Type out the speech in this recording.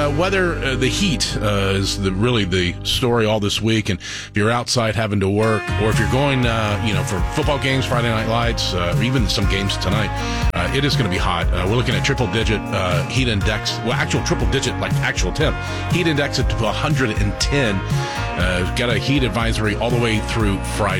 Weather, the heat is really the story all this week. And if you're outside having to work, or if you're going, for football games, Friday Night Lights, or even some games tonight, it is going to be hot. We're looking at triple-digit heat index. Well, actual triple-digit, like actual temp. Heat index it to 110. Got a heat advisory all the way through Friday.